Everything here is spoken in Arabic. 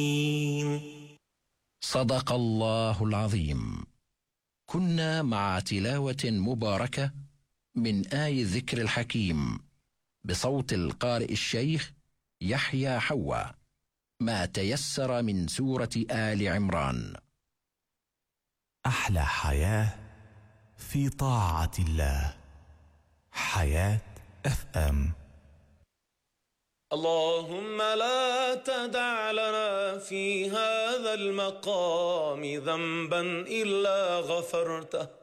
صدق الله العظيم. كنا مع تلاوة مباركة من آي الذكر الحكيم بصوت القارئ الشيخ يحيى حوا، ما تيسر من سورة آل عمران. أحلى حياة في طاعة الله. حياة FM. اللهم لا تدع لنا في هذا المقام ذنبا إلا غفرته